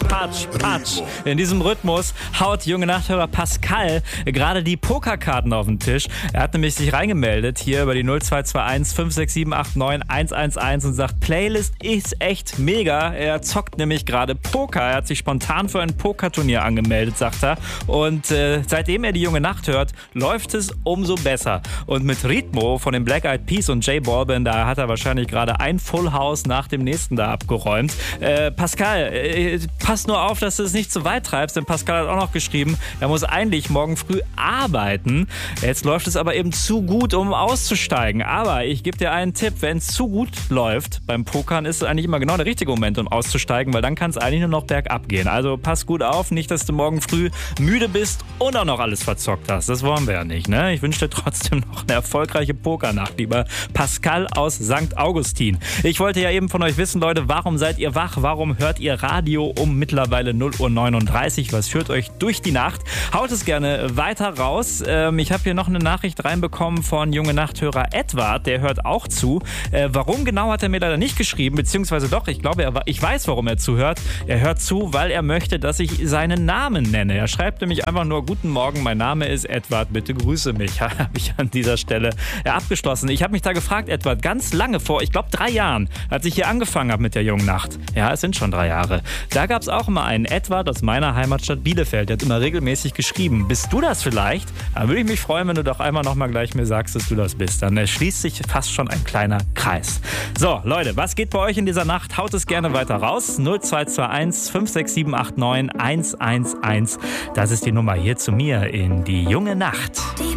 Patsch, Patsch. In diesem Rhythmus haut junge Nachthörer Pascal gerade die Pokerkarten auf den Tisch. Er hat nämlich sich reingemeldet hier über die 0221 56789 111 und sagt, Playlist ist echt mega. Er zockt nämlich gerade Poker. Er hat sich spontan für ein Pokerturnier angemeldet, sagt er. Und seitdem er die junge Nacht hört, läuft es umso besser. Und mit Ritmo von den Black Eyed Peas und J Balvin, da hat er wahrscheinlich gerade ein Full House nach dem nächsten da abgeräumt. Pascal, pass nur auf, dass du es nicht zu weit treibst, denn Pascal hat auch noch geschrieben, er muss eigentlich morgen früh arbeiten. Jetzt läuft es aber eben zu gut, um auszusteigen. Aber ich gebe dir einen Tipp, wenn es zu gut läuft beim Pokern, ist es eigentlich immer genau der richtige Moment, um auszusteigen, weil dann kann es eigentlich nur noch bergab gehen. Also pass gut auf, nicht, dass du morgen früh müde bist und auch noch alles verzockt hast. Das wollen wir ja nicht, ne? Ich wünsche dir trotzdem noch eine erfolgreiche Pokernacht, lieber Pascal aus St. Augustin. Ich wollte ja eben von euch wissen, Leute, warum seid ihr wach? Warum hört ihr Radio um mittlerweile 0:39 Uhr? Was führt euch durch die Nacht? Haut es gerne weiter raus. Ich habe hier noch eine Nachricht reinbekommen von junge Nachthörer Edward, der hört auch zu. Warum genau hat er mir leider nicht geschrieben, beziehungsweise doch, ich glaube, ich weiß, warum er zuhört. Er hört zu, weil er möchte, dass ich seinen Namen nenne. Er schreibt nämlich einfach nur, guten Morgen, mein Name ist Edward, bitte grüße mich. Habe ich an dieser Stelle abgeschlossen. Ich habe mich da gefragt, Edward, ganz lange vor, ich glaube 3 Jahren, als ich hier angefangen habe mit der jungen Nacht. Ja, es sind schon 3 Jahre. Da gab es auch immer einen Edward aus meiner Heimatstadt Bielefeld. Der hat immer regelmäßig geschrieben. Bist du das vielleicht? Dann würde ich mich freuen, wenn du doch einmal nochmal gleich mir sagst, dass du das bist. Dann schließt sich fast schon ein kleiner Kreis. So, Leute, was geht bei euch in dieser Nacht? Haut es gerne weiter raus. 0221 56789 111. Das ist die Nummer hier zu mir in die junge Nacht.